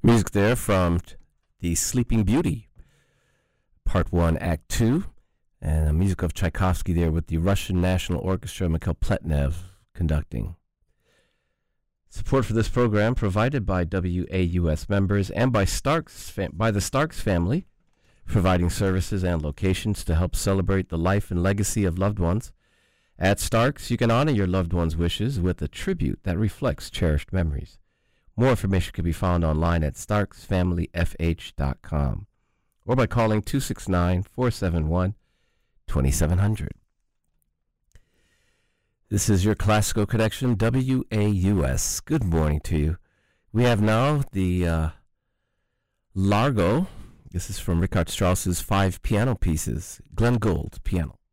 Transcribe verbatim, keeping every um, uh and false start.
Music there from The Sleeping Beauty, Part one, Act two, and the music of Tchaikovsky there with the Russian National Orchestra, Mikhail Pletnev conducting. Support for this program provided by W A U S members and by Starks fam- by the Starks family, providing services and locations to help celebrate the life and legacy of loved ones. At Starks, you can honor your loved one's wishes with a tribute that reflects cherished memories. More information can be found online at starks family f h dot com or by calling two six nine, four seven one, two seven zero zero. This is your Classical Connection, W A U S. Good morning to you. We have now the uh, Largo. This is from Richard Strauss's Five Piano Pieces, Glenn Gould piano.